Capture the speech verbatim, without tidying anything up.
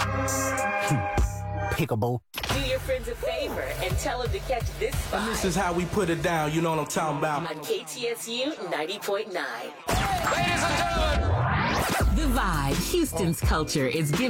Pickable. Do your friends a favor and tell them to catch this spot. And this is how we put it down, you know what I'm talking about. On K T S U ninety point nine. Ladies and gentlemen. The Vibe, Houston's culture, is giving